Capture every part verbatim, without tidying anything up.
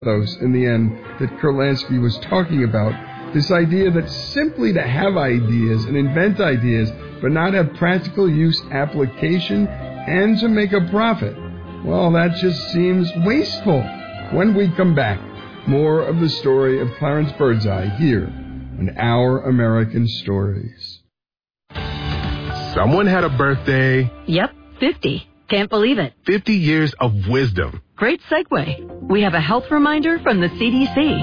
those in the end that Kurlansky was talking about. This idea that simply to have ideas and invent ideas, but not have practical use application and to make a profit, well, that just seems wasteful. When we come back, more of the story of Clarence Birdseye here on Our American Stories. Someone had a birthday. Yep, fifty. Can't believe it. fifty years of wisdom. Great segue. We have a health reminder from the C D C.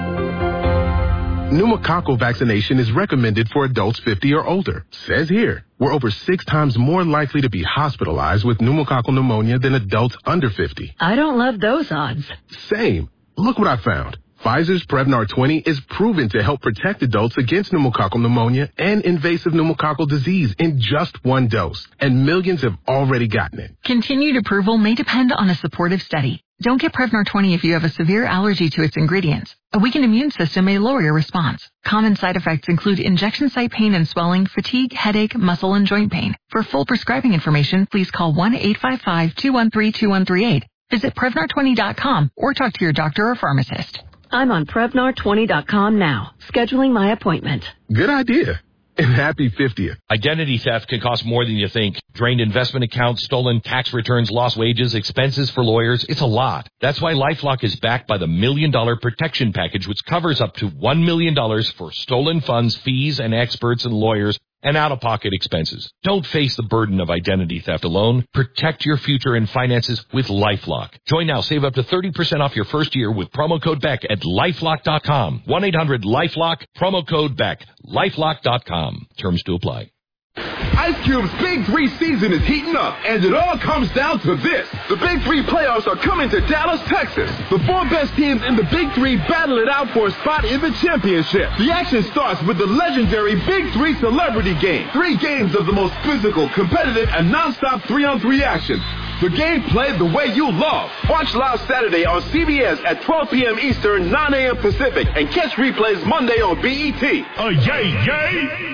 Pneumococcal vaccination is recommended for adults fifty or older. Says here, we're over six times more likely to be hospitalized with pneumococcal pneumonia than adults under fifty. I don't love those odds. Same. Look what I found. Pfizer's Prevnar twenty is proven to help protect adults against pneumococcal pneumonia and invasive pneumococcal disease in just one dose. And millions have already gotten it. Continued approval may depend on a supportive study. Don't get Prevnar twenty if you have a severe allergy to its ingredients. A weakened immune system may lower your response. Common side effects include injection site pain and swelling, fatigue, headache, muscle, and joint pain. For full prescribing information, please call one eight five five, two one three, two one three eight. Visit Prevnar twenty dot com or talk to your doctor or pharmacist. I'm on Prevnar twenty dot com now, scheduling my appointment. Good idea. And happy fiftieth. Identity theft can cost more than you think. Drained investment accounts, stolen tax returns, lost wages, expenses for lawyers. It's a lot. That's why LifeLock is backed by the Million Dollar Protection Package, which covers up to one million dollars for stolen funds, fees, and experts and lawyers, and out-of-pocket expenses. Don't face the burden of identity theft alone. Protect your future and finances with LifeLock. Join now. Save up to thirty percent off your first year with promo code Beck at LifeLock dot com. one eight hundred LifeLock, promo code Beck. LifeLock dot com. Terms to apply. Ice Cube's Big Three season is heating up, and it all comes down to this. The Big Three playoffs are coming to Dallas, Texas. The four best teams in the Big Three battle it out for a spot in the championship. The action starts with the legendary Big Three Celebrity Game. Three games of the most physical, competitive, and non-stop three-on-three action. The game played the way you love. Watch live Saturday on C B S at twelve p.m. Eastern, nine a.m. Pacific, and catch replays Monday on B E T. Oh, yay, yay!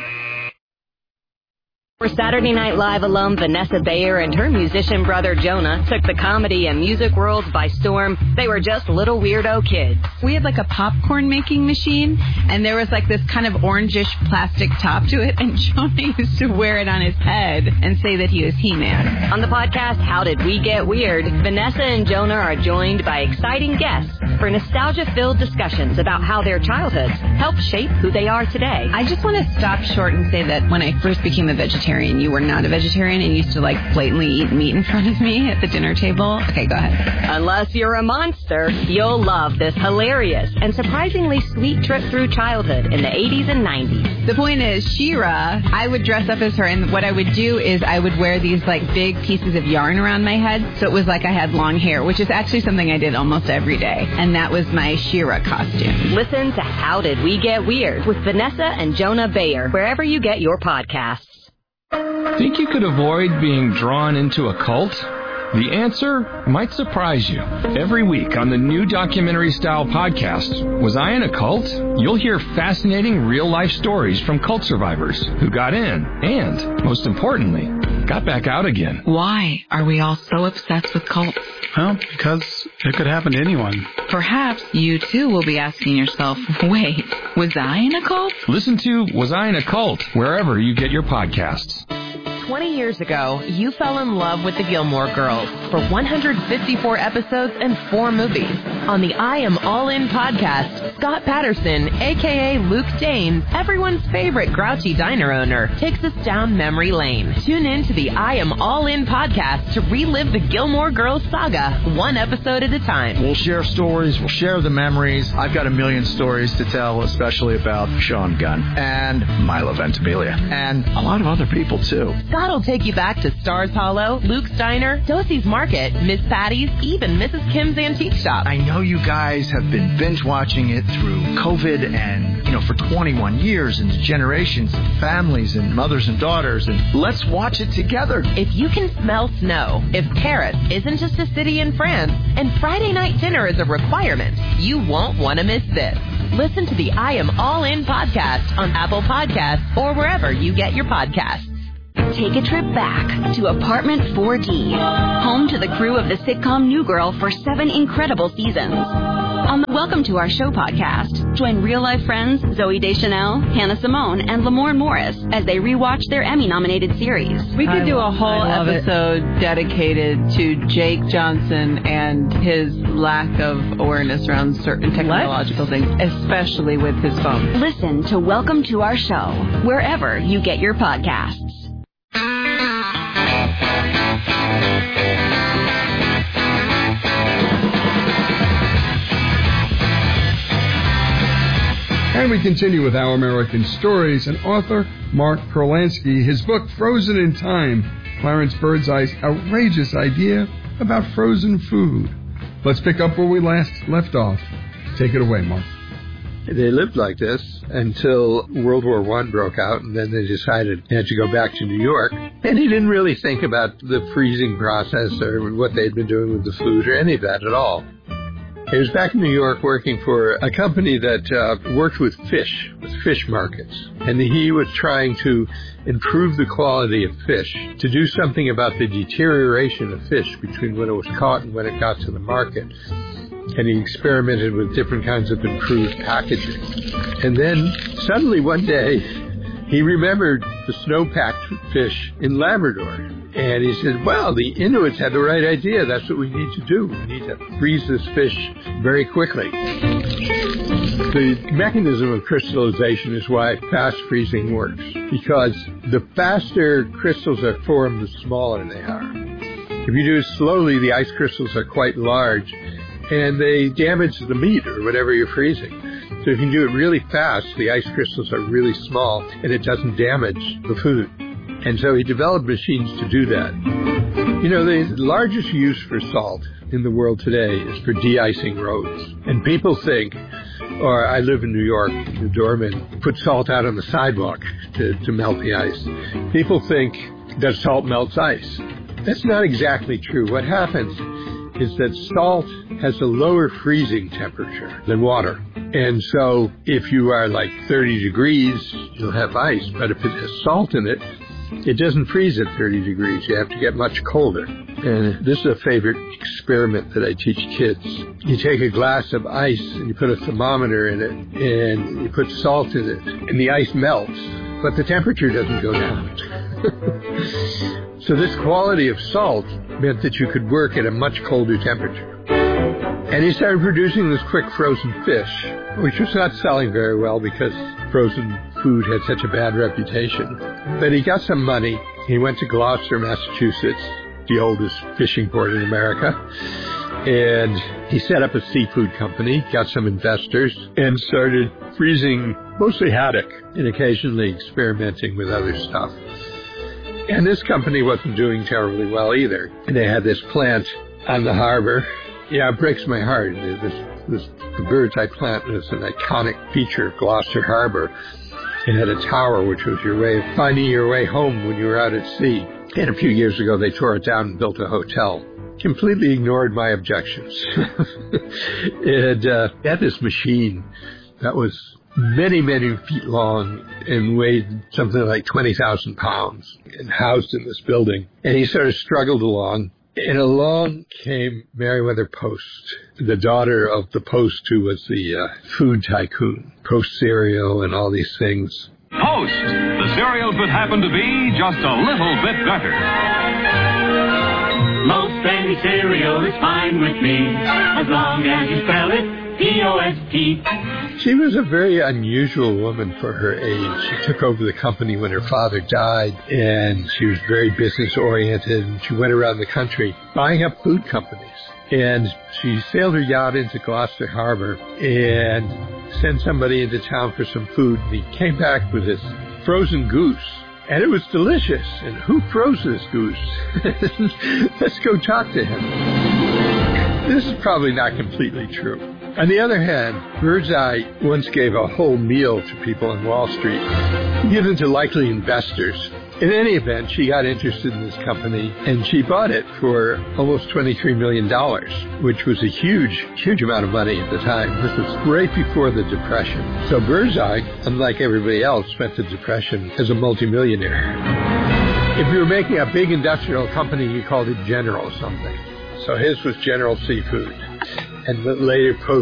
For Saturday Night Live alum Vanessa Bayer and her musician brother Jonah took the comedy and music worlds by storm. They were just little weirdo kids. We had like a popcorn making machine, and there was like this kind of orangish plastic top to it, and Jonah used to wear it on his head and say that he was He-Man. On the podcast, How Did We Get Weird? Vanessa and Jonah are joined by exciting guests for nostalgia-filled discussions about how their childhoods helped shape who they are today. I just want to stop short and say that when I first became a vegetarian, you were not a vegetarian and used to like blatantly eat meat in front of me at the dinner table. Okay, go ahead. Unless you're a monster, you'll love this hilarious and surprisingly sweet trip through childhood in the eighties and nineties. The point is, She-Ra, I would dress up as her, and what I would do is I would wear these like big pieces of yarn around my head, so it was like I had long hair, which is actually something I did almost every day, and that was my She-Ra costume. Listen to How Did We Get Weird with Vanessa and Jonah Bayer, wherever you get your podcasts. Think you could avoid being drawn into a cult? The answer might surprise you. Every week on the new documentary-style podcast, Was I in a Cult? You'll hear fascinating real-life stories from cult survivors who got in and, most importantly, got back out again. Why are we all so obsessed with cults? Well, because it could happen to anyone. Perhaps you, too, will be asking yourself, wait, was I in a cult? Listen to Was I in a Cult? Wherever you get your podcasts. twenty years ago, you fell in love with the Gilmore Girls for one hundred fifty-four episodes and four movies. On the I Am All In podcast, Scott Patterson, a k a. Luke Danes, everyone's favorite grouchy diner owner, takes us down memory lane. Tune in to the I Am All In podcast to relive the Gilmore Girls saga, one episode at a time. We'll share stories, we'll share the memories. I've got a million stories to tell, especially about Sean Gunn and Milo Ventimiglia, and a lot of other people, too. Scott will take you back to Stars Hollow, Luke's Diner, Dosey's Market, Miss Patty's, even Missus Kim's Antique Shop. I know you guys have been binge watching it through COVID and, you know, for twenty-one years, and generations of families and mothers and daughters, and let's watch it together. If you can smell snow, if Paris isn't just a city in France, and Friday night dinner is a requirement, you won't want to miss this. Listen to the I Am All In podcast on Apple Podcasts or wherever you get your podcasts. Take a trip back to Apartment four D, home to the crew of the sitcom New Girl for seven incredible seasons. On the Welcome to Our Show podcast, join real-life friends Zooey Deschanel, Hannah Simone, and Lamorne Morris as they rewatch their Emmy-nominated series. We could I do lo- a whole episode it. dedicated to Jake Johnson and his lack of awareness around certain technological what? things, especially with his phone. Listen to Welcome to Our Show, wherever you get your podcasts. And we continue with Our American Stories and author Mark Kurlansky, his book Frozen in Time, Clarence Birdseye's outrageous idea about frozen food. Let's pick up where we last left off. Take it away, Mark. They lived like this until World War One broke out, and then they decided they had to go back to New York. And he didn't really think about the freezing process or what they'd been doing with the food or any of that at all. He was back in New York working for a company that uh, worked with fish, with fish markets. And he was trying to improve the quality of fish, to do something about the deterioration of fish between when it was caught and when it got to the market. And he experimented with different kinds of improved packaging. And then suddenly one day, he remembered the snow-packed fish in Labrador. And he said, well, the Inuits had the right idea. That's what we need to do. We need to freeze this fish very quickly. The mechanism of crystallization is why fast freezing works, because the faster crystals are formed, the smaller they are. If you do it slowly, the ice crystals are quite large, and they damage the meat or whatever you're freezing. So if you do it really fast, the ice crystals are really small, and it doesn't damage the food. And so he developed machines to do that. You know, the largest use for salt in the world today is for de-icing roads. And people think, or I live in New York, the doorman put salt out on the sidewalk to, to melt the ice. People think that salt melts ice. That's not exactly true. What happens is that salt has a lower freezing temperature than water. And so if you are like thirty degrees, you'll have ice. But if it has salt in it, it doesn't freeze at thirty degrees. You have to get much colder. And this is a favorite experiment that I teach kids. You take a glass of ice and you put a thermometer in it and you put salt in it and the ice melts, but the temperature doesn't go down. So this quality of salt meant that you could work at a much colder temperature. And he started producing this quick frozen fish, which was not selling very well because frozen food had such a bad reputation. But he got some money. He went to Gloucester, Massachusetts, the oldest fishing port in America. And he set up a seafood company, got some investors, and started freezing mostly haddock and occasionally experimenting with other stuff. And this company wasn't doing terribly well either. And they had this plant on the harbor. Yeah, it breaks my heart. This, this, the Birdseye plant is an iconic feature of Gloucester Harbor. It had a tower, which was your way of finding your way home when you were out at sea. And a few years ago, they tore it down and built a hotel. Completely ignored my objections. It uh, had this machine that was many, many feet long and weighed something like twenty thousand pounds and housed in this building. And he sort of struggled along. And along came Meriwether Post, the daughter of the Post who was the uh, food tycoon, Post cereal and all these things. Post, the cereal could happen to be just a little bit better. Most any cereal is fine with me, as long as you spell it P O S T. She was a very unusual woman for her age. She took over the company when her father died, and she was very business-oriented, and she went around the country buying up food companies. And she sailed her yacht into Gloucester Harbor and sent somebody into town for some food, and he came back with this frozen goose. And it was delicious. And who froze this goose? Let's go talk to him. This is probably not completely true. On the other hand, Birdseye once gave a whole meal to people on Wall Street, given to likely investors. In any event, she got interested in this company, and she bought it for almost twenty-three million dollars, which was a huge, huge amount of money at the time. This was right before the Depression. So Birdseye, unlike everybody else, spent the Depression as a multimillionaire. If you were making a big industrial company, you called it General something. So his was General Seafood. And later Post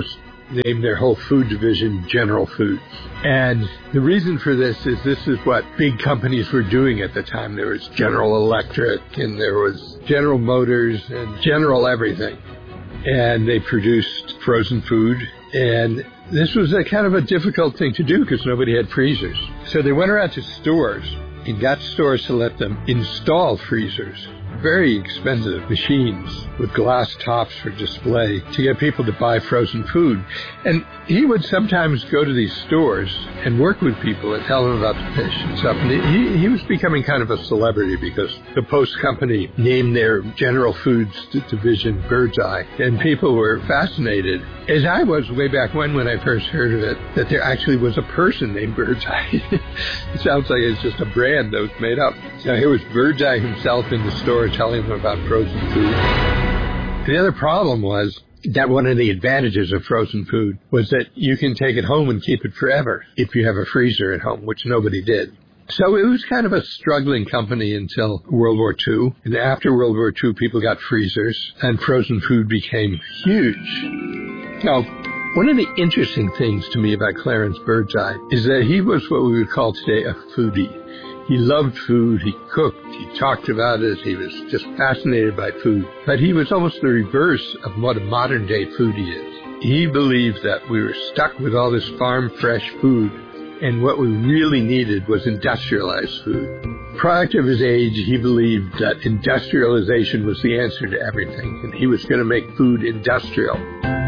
named their whole food division General Foods. And the reason for this is this is what big companies were doing at the time. There was General Electric and there was General Motors and General everything. And they produced frozen food. And this was a kind of a difficult thing to do because nobody had freezers. So they went around to stores and got stores to let them install freezers. Very expensive machines with glass tops for display to get people to buy frozen food. And he would sometimes go to these stores and work with people and tell them about the fish and stuff. And he, he was becoming kind of a celebrity because the Post Company named their General Foods division Birdseye. And people were fascinated, as I was way back when when I first heard of it, that there actually was a person named Birdseye. It sounds like it's just a brand that was made up. Now here was Birdseye himself in the store telling them about frozen food. The other problem was that one of the advantages of frozen food was that you can take it home and keep it forever if you have a freezer at home, which nobody did. So it was kind of a struggling company until World War Two. And after World War Two, people got freezers and frozen food became huge. Now, one of the interesting things to me about Clarence Birdseye is that he was what we would call today a foodie. He loved food, he cooked, he talked about it, he was just fascinated by food. But he was almost the reverse of what a modern-day foodie is. He believed that we were stuck with all this farm-fresh food, and what we really needed was industrialized food. Product of his age, he believed that industrialization was the answer to everything, and he was going to make food industrial.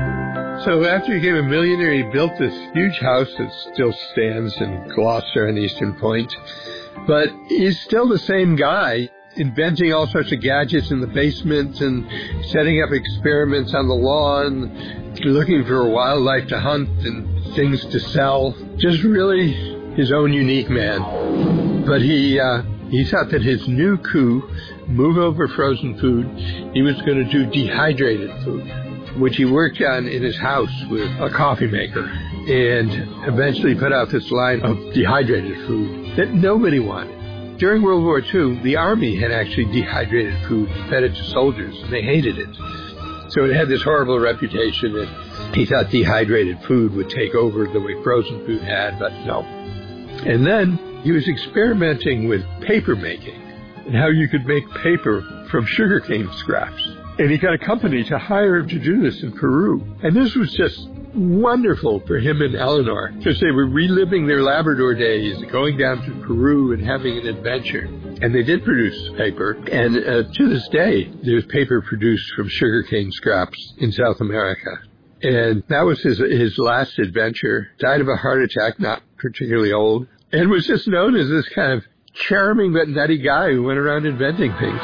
So after he became a millionaire, he built this huge house that still stands in Gloucester and Eastern Point. But he's still the same guy, inventing all sorts of gadgets in the basement and setting up experiments on the lawn, looking for wildlife to hunt and things to sell. Just really his own unique man. But he uh, he thought that his new coup, move over frozen food, he was going to do dehydrated food, which he worked on in his house with a coffee maker, and eventually put out this line of dehydrated food that nobody wanted. During World War Two, the Army had actually dehydrated food and fed it to soldiers, and they hated it. So it had this horrible reputation that he thought dehydrated food would take over the way frozen food had, but no. And then he was experimenting with paper making and how you could make paper from sugarcane scraps. And he got a company to hire him to do this in Peru. And this was just wonderful for him and Eleanor, because they were reliving their Labrador days, going down to Peru and having an adventure. And they did produce paper, and uh, to this day, there's paper produced from sugarcane scraps in South America. And that was his his last adventure. Died of a heart attack, not particularly old, and was just known as this kind of charming but nutty guy who went around inventing things.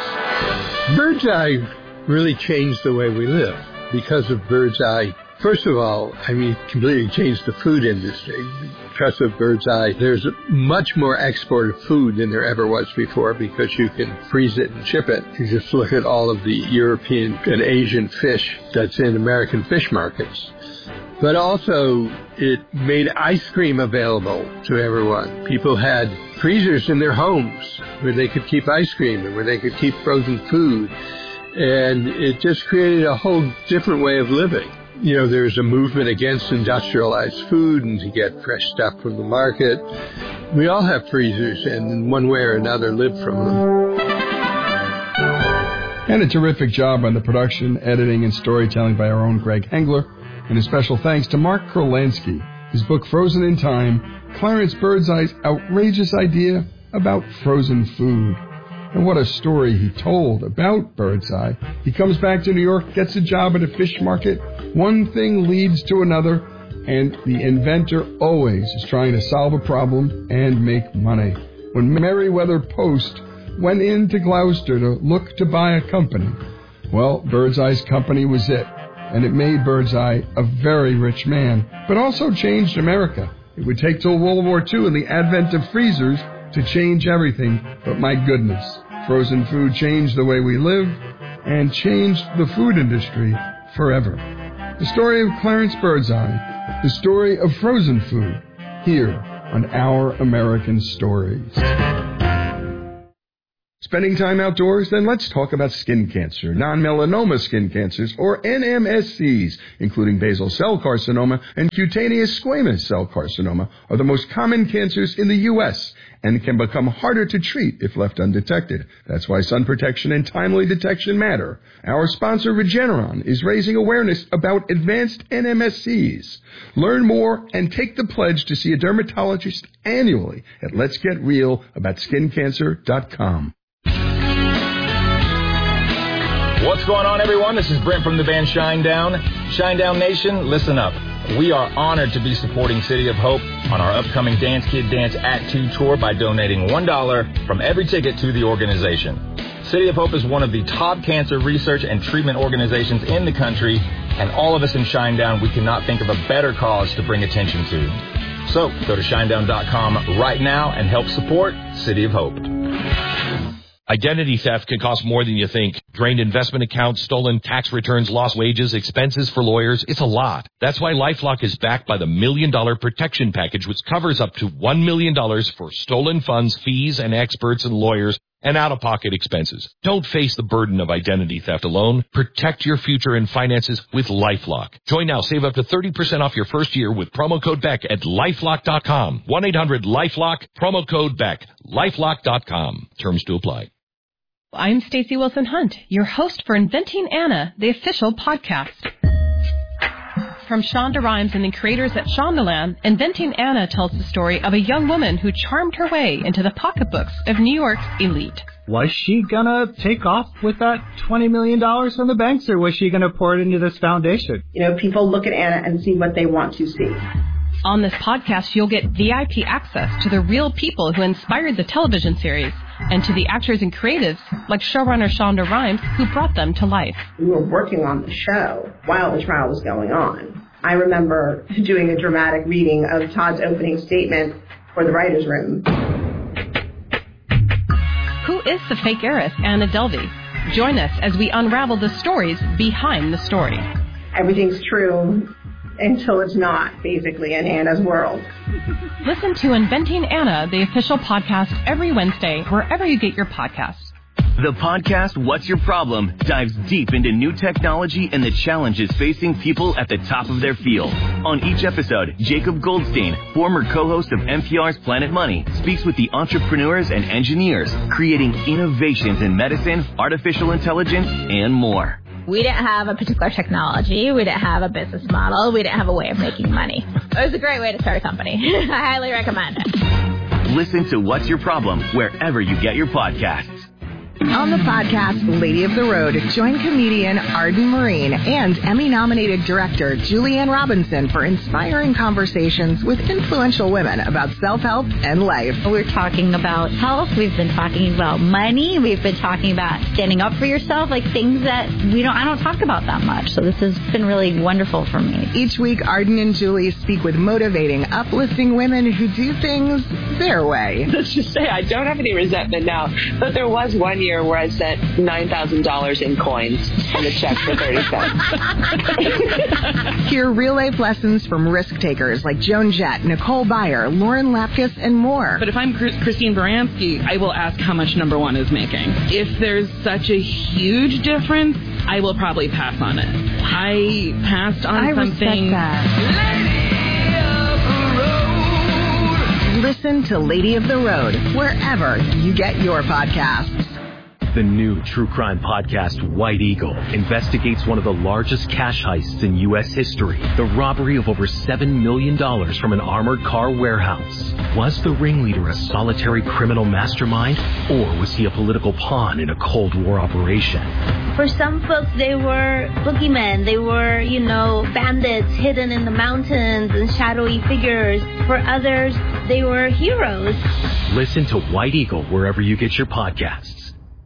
Birdseye really changed the way we live because of Birdseye. First of all, I mean, completely changed the food industry. Because of Birdseye, there's much more export of food than there ever was before because you can freeze it and ship it. You just look at all of the European and Asian fish that's in American fish markets. But also, it made ice cream available to everyone. People had freezers in their homes where they could keep ice cream and where they could keep frozen food. And it just created a whole different way of living. You know, there's a movement against industrialized food and to get fresh stuff from the market. We all have freezers and in one way or another live from them. And a terrific job on the production, editing, and storytelling by our own Greg Hengler. And a special thanks to Mark Kurlansky. His book, Frozen in Time, Clarence Birdseye's outrageous idea about frozen food. And what a story he told about Birdseye. He comes back to New York, gets a job at a fish market. One thing leads to another, and the inventor always is trying to solve a problem and make money. When Merriweather Post went into Gloucester to look to buy a company, well, Birdseye's company was it. And it made Birdseye a very rich man, but also changed America. It would take till World War Two and the advent of freezers to change everything, but my goodness, frozen food changed the way we live and changed the food industry forever. The story of Clarence Birdseye, the story of frozen food, here on Our American Stories. Spending time outdoors? Then let's talk about skin cancer. Non-melanoma skin cancers, or N M S Cs, including basal cell carcinoma and cutaneous squamous cell carcinoma, are the most common cancers in the U S and can become harder to treat if left undetected. That's why sun protection and timely detection matter. Our sponsor, Regeneron, is raising awareness about advanced N M S Cs. Learn more and take the pledge to see a dermatologist annually at lets get real about skin cancer dot com. What's going on, everyone? This is Brent from the band Shinedown. Shinedown Nation, listen up. We are honored to be supporting City of Hope on our upcoming Dance Kid Dance Act two tour by donating one dollar from every ticket to the organization. City of Hope is one of the top cancer research and treatment organizations in the country, and all of us in Shinedown, we cannot think of a better cause to bring attention to. So, go to shinedown dot com right now and help support City of Hope. Identity theft can cost more than you think. Drained investment accounts, stolen tax returns, lost wages, expenses for lawyers. It's a lot. That's why LifeLock is backed by the Million Dollar Protection Package, which covers up to one million dollars for stolen funds, fees, and experts and lawyers, and out-of-pocket expenses. Don't face the burden of identity theft alone. Protect your future and finances with LifeLock. Join now. Save up to thirty percent off your first year with promo code Beck at lifelock dot com. one eight hundred LifeLock, promo code Beck. lifelock dot com. Terms to apply. I'm Stacey Wilson Hunt, your host for Inventing Anna, the official podcast. From Shonda Rhimes and the creators at Shondaland, Inventing Anna tells the story of a young woman who charmed her way into the pocketbooks of New York's elite. Was she gonna take off with that twenty million dollars from the banks, or was she gonna pour it into this foundation? You know, people look at Anna and see what they want to see. On this podcast, you'll get V I P access to the real people who inspired the television series and to the actors and creatives like showrunner Shonda Rhimes who brought them to life. We were working on the show while the trial was going on. I remember doing a dramatic reading of Todd's opening statement for the writer's room. Who is the fake heiress, Anna Delvey? Join us as we unravel the stories behind the story. Everything's true until it's not, basically, in Anna's world. Listen to Inventing Anna, the official podcast, every Wednesday, wherever you get your podcasts. The podcast, What's Your Problem, dives deep into new technology and the challenges facing people at the top of their field. On each episode, Jacob Goldstein, former co-host of N P R's Planet Money, speaks with the entrepreneurs and engineers creating innovations in medicine, artificial intelligence, and more. We didn't have a particular technology. We didn't have a business model. We didn't have a way of making money. It was a great way to start a company. I highly recommend it. Listen to What's Your Problem wherever you get your podcasts. On the podcast, Lady of the Road, join comedian Arden Marine and Emmy-nominated director Julianne Robinson for inspiring conversations with influential women about self-help and life. We're talking about health. We've been talking about money. We've been talking about standing up for yourself, like things that we don't. I don't talk about that much. So this has been really wonderful for me. Each week, Arden and Julie speak with motivating, uplifting women who do things their way. Let's just say I don't have any resentment now, but there was one year where I sent nine thousand dollars in coins and a check for thirty cents. Hear real-life lessons from risk takers like Joan Jett, Nicole Byer, Lauren Lapkus, and more. But if I'm Christine Baranski, I will ask how much number one is making. If there's such a huge difference, I will probably pass on it. I passed on I something. Listen to Lady of the Road wherever you get your podcasts. The new true crime podcast, White Eagle, investigates one of the largest cash heists in U S history. The robbery of over seven million dollars from an armored car warehouse. Was the ringleader a solitary criminal mastermind, or was he a political pawn in a Cold War operation? For some folks, they were boogeymen. They were, you know, bandits hidden in the mountains and shadowy figures. For others, they were heroes. Listen to White Eagle wherever you get your podcasts.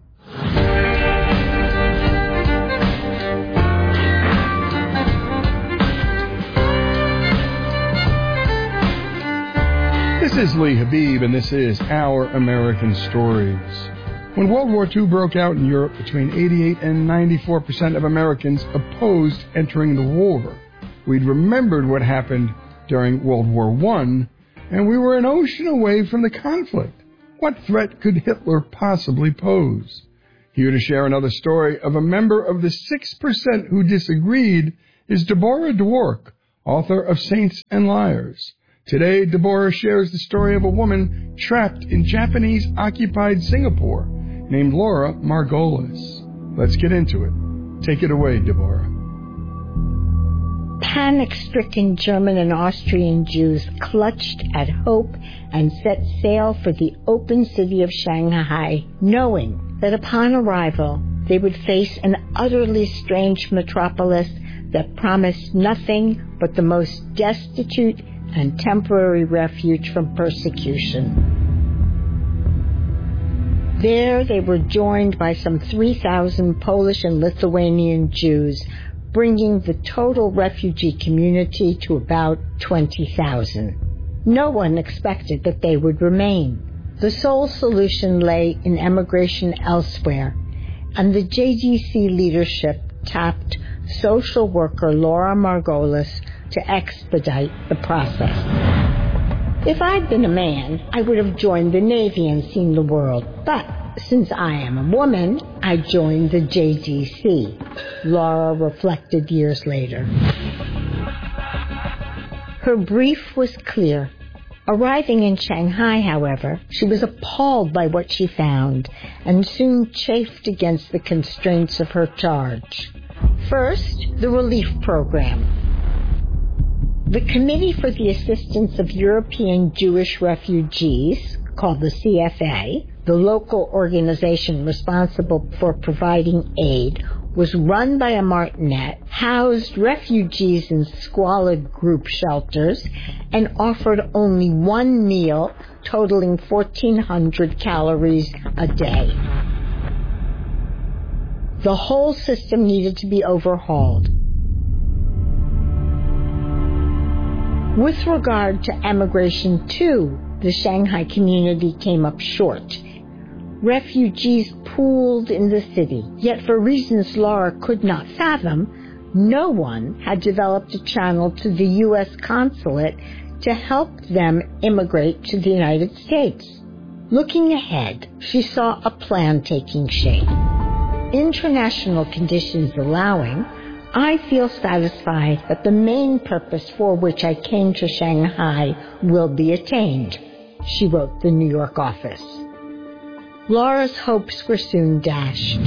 This is Lee Habib, and this is Our American Stories. When World War Two broke out in Europe, between eighty-eight and ninety-four percent of Americans opposed entering the war. We'd remembered what happened during World War One, and we were an ocean away from the conflict. What threat could Hitler possibly pose? Here to share another story of a member of the six percent who disagreed is Deborah Dwork, author of Saints and Liars. Today, Deborah shares the story of a woman trapped in Japanese-occupied Singapore named Laura Margolis. Let's get into it. Take it away, Deborah. Panic-stricken German and Austrian Jews clutched at hope and set sail for the open city of Shanghai, knowing that upon arrival they would face an utterly strange metropolis that promised nothing but the most destitute and temporary refuge from persecution. There they were joined by some three thousand Polish and Lithuanian Jews, bringing the total refugee community to about twenty thousand. No one expected that they would remain. The sole solution lay in emigration elsewhere, and the J D C leadership tapped social worker Laura Margolis to expedite the process. If I'd been a man, I would have joined the Navy and seen the world. But since I am a woman, I joined the J D C, Laura reflected years later. Her brief was clear. Arriving in Shanghai, however, she was appalled by what she found and soon chafed against the constraints of her charge. First, the relief program. The Committee for the Assistance of European Jewish Refugees, called the C F A, the local organization responsible for providing aid, was run by a martinet, housed refugees in squalid group shelters, and offered only one meal totaling fourteen hundred calories a day. The whole system needed to be overhauled. With regard to emigration, too, the Shanghai community came up short. Refugees pooled in the city, yet for reasons Laura could not fathom, no one had developed a channel to the U S consulate to help them immigrate to the United States. Looking ahead, she saw a plan taking shape. International conditions allowing, I feel satisfied that the main purpose for which I came to Shanghai will be attained, she wrote the New York office. Laura's hopes were soon dashed.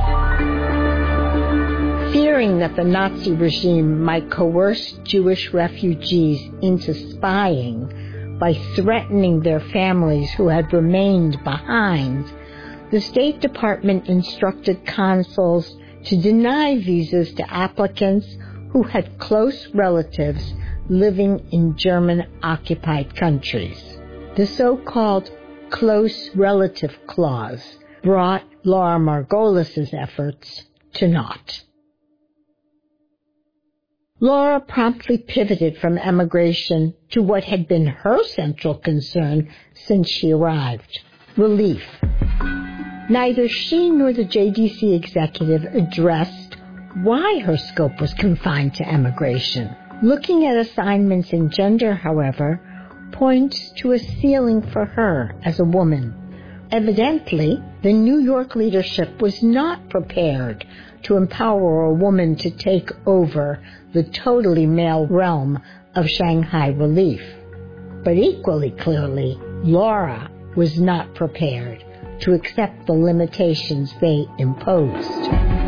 Fearing that the Nazi regime might coerce Jewish refugees into spying by threatening their families who had remained behind, the State Department instructed consuls to deny visas to applicants who had close relatives living in German-occupied countries. The so-called close relative clause brought Laura Margolis' efforts to naught. Laura promptly pivoted from emigration to what had been her central concern since she arrived: relief. Neither she nor the J D C executive addressed why her scope was confined to emigration. Looking at assignments in gender, however, points to a ceiling for her as a woman. Evidently, the New York leadership was not prepared to empower a woman to take over the totally male realm of Shanghai relief. But equally clearly, Laura was not prepared to accept the limitations they imposed.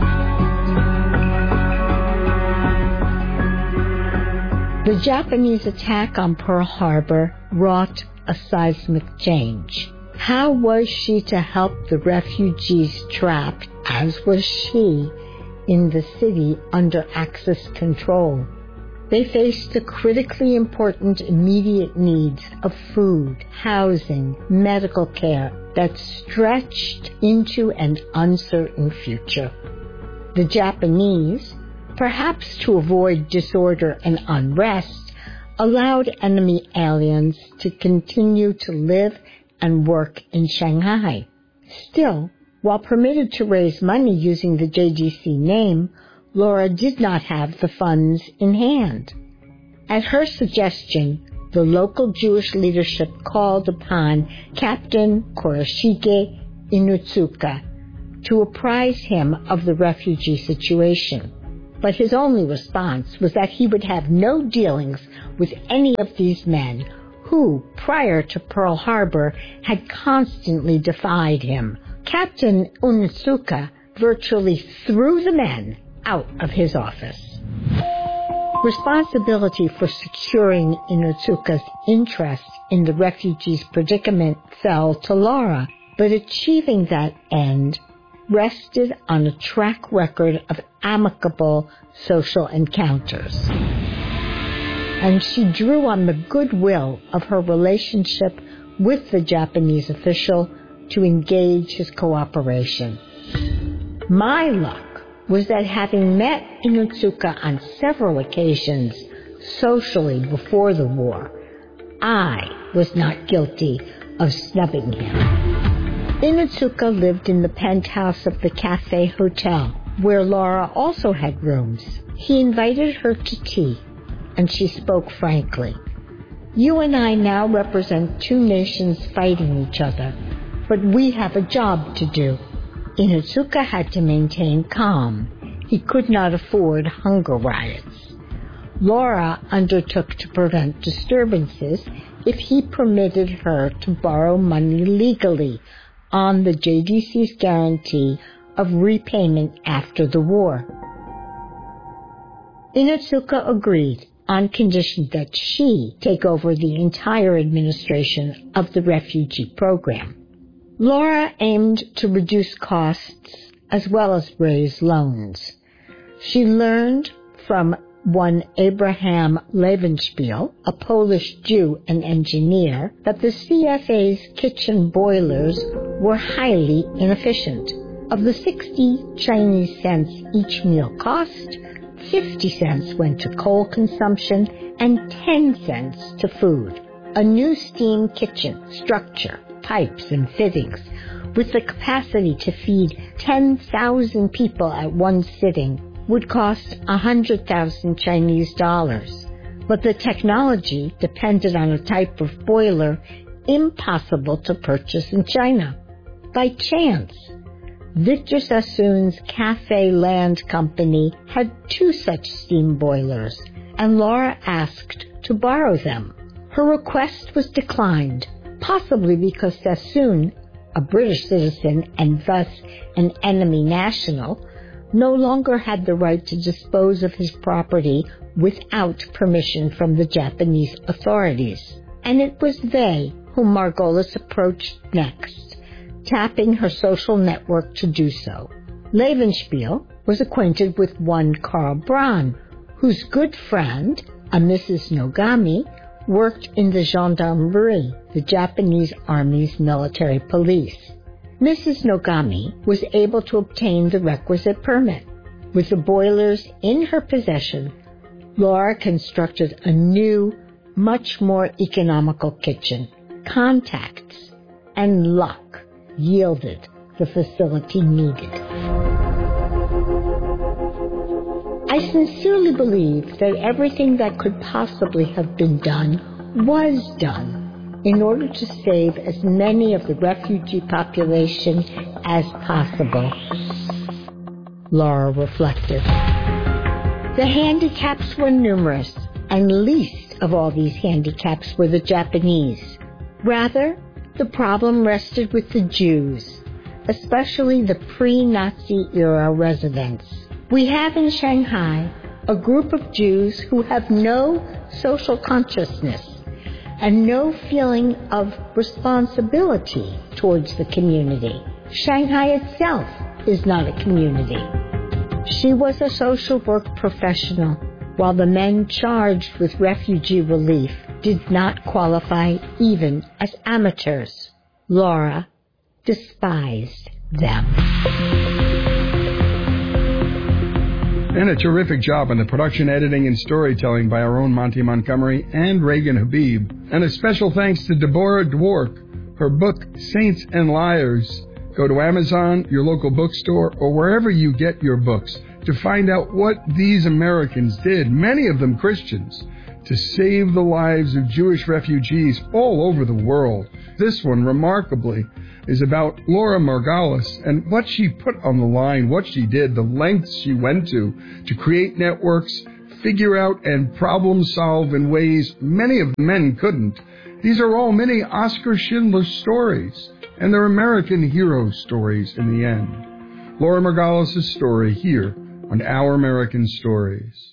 The Japanese attack on Pearl Harbor wrought a seismic change. How was she to help the refugees trapped, as was she, in the city under Axis control? They faced the critically important immediate needs of food, housing, medical care that stretched into an uncertain future. The Japanese, perhaps to avoid disorder and unrest, allowed enemy aliens to continue to live and work in Shanghai. Still, while permitted to raise money using the J D C name, Laura did not have the funds in hand. At her suggestion, the local Jewish leadership called upon Captain Kurashige Inutsuka to apprise him of the refugee situation. But his only response was that he would have no dealings with any of these men who, prior to Pearl Harbor, had constantly defied him. Captain Inutsuka virtually threw the men out of his office. Responsibility for securing Inutsuka's interest in the refugees' predicament fell to Laura, but achieving that end rested on a track record of amicable social encounters. And she drew on the goodwill of her relationship with the Japanese official to engage his cooperation. My luck was that having met Inutsuka on several occasions socially before the war, I was not guilty of snubbing him. Inutsuka lived in the penthouse of the Cafe Hotel, where Laura also had rooms. He invited her to tea, and she spoke frankly. You and I now represent two nations fighting each other, but we have a job to do. Inutsuka had to maintain calm. He could not afford hunger riots. Laura undertook to prevent disturbances if he permitted her to borrow money legally on the J D C's guarantee of repayment after the war. Inutsuka agreed on condition that she take over the entire administration of the refugee program. Laura aimed to reduce costs as well as raise loans. She learned from one Abraham Levenspiel, a Polish Jew and engineer, that the C F A's kitchen boilers were highly inefficient. Of the sixty Chinese cents each meal cost, fifty cents went to coal consumption and ten cents to food. A new steam kitchen structure, pipes and fittings, with the capacity to feed ten thousand people at one sitting, would cost one hundred thousand Chinese dollars. But the technology depended on a type of boiler impossible to purchase in China. By chance, Victor Sassoon's Cafe Land Company had two such steam boilers, and Laura asked to borrow them. Her request was declined, possibly because Sassoon, a British citizen and thus an enemy national, no longer had the right to dispose of his property without permission from the Japanese authorities. And it was they whom Margolis approached next, tapping her social network to do so. Levenspiel was acquainted with one Karl Braun, whose good friend, a Missus Nogami, worked in the gendarmerie, the Japanese Army's military police. Missus Nogami was able to obtain the requisite permit. With the boilers in her possession, Laura constructed a new, much more economical kitchen. Contacts and luck yielded the facility needed. I sincerely believe that everything that could possibly have been done was done in order to save as many of the refugee population as possible. Laura reflected. The handicaps were numerous, and least of all these handicaps were the Japanese. Rather, the problem rested with the Jews, especially the pre-Nazi era residents. We have in Shanghai a group of Jews who have no social consciousness and no feeling of responsibility towards the community. Shanghai itself is not a community. She was a social work professional, while the men charged with refugee relief did not qualify even as amateurs. Laura despised them. And a terrific job on the production, editing, and storytelling by our own Monty Montgomery and Reagan Habib. And a special thanks to Deborah Dwork. Her book, Saints and Liars. Go to Amazon, your local bookstore, or wherever you get your books to find out what these Americans did, many of them Christians, to save the lives of Jewish refugees all over the world. This one, remarkably, is about Laura Margolis and what she put on the line, what she did, the lengths she went to to create networks, figure out and problem solve in ways many of the men couldn't. These are all many Oscar Schindler stories, and they're American hero stories in the end. Laura Margolis' story here on Our American Stories.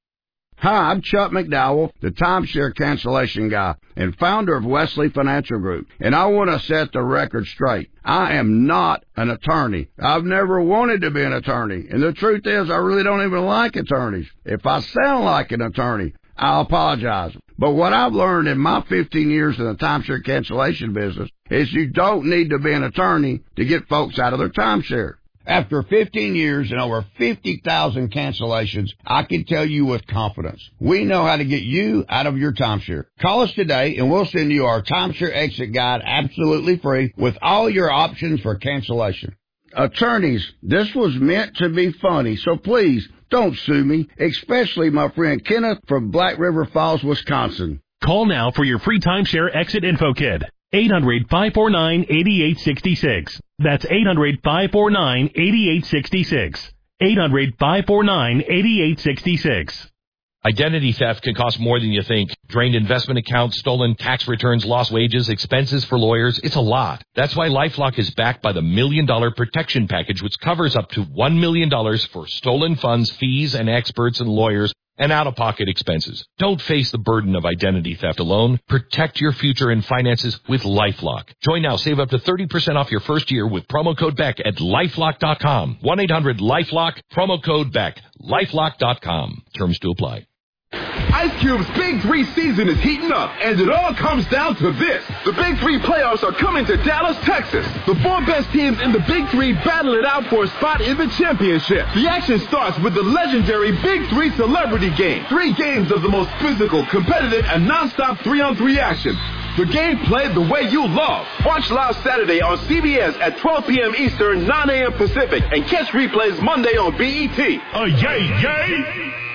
Hi, I'm Chuck McDowell, the timeshare cancellation guy and founder of Wesley Financial Group, and I want to set the record straight. I am not an attorney. I've never wanted to be an attorney, and the truth is I really don't even like attorneys. If I sound like an attorney, I'll apologize. But what I've learned in my fifteen years in the timeshare cancellation business is you don't need to be an attorney to get folks out of their timeshare. After fifteen years and over fifty thousand cancellations, I can tell you with confidence, we know how to get you out of your timeshare. Call us today and we'll send you our timeshare exit guide absolutely free with all your options for cancellation. Attorneys, this was meant to be funny, so please don't sue me, especially my friend Kenneth from Black River Falls, Wisconsin. Call now for your free timeshare exit info kit. eight hundred, five four nine, eight eight six six. That's eight hundred, five four nine, eight eight six six. eight hundred, five four nine, eight eight six six. Identity theft can cost more than you think. Drained investment accounts, stolen tax returns, lost wages, expenses for lawyers. It's a lot. That's why LifeLock is backed by the Million Dollar Protection Package, which covers up to one million dollars for stolen funds, fees, and experts and lawyers, and out-of-pocket expenses. Don't face the burden of identity theft alone. Protect your future and finances with LifeLock. Join now. Save up to thirty percent off your first year with promo code Beck at LifeLock dot com. one eight hundred LifeLock, promo code Beck. LifeLock dot com. Terms to apply. Ice Cube's Big Three season is heating up, and it all comes down to this. The Big Three playoffs are coming to Dallas, Texas. The four best teams in the Big Three battle it out for a spot in the championship. The action starts with the legendary Big Three Celebrity Game. Three games of the most physical, competitive, and non-stop three-on-three action. The game played the way you love. Watch live Saturday on C B S at twelve p.m. Eastern, nine a.m. Pacific, and catch replays Monday on B E T. Oh, yay, yay!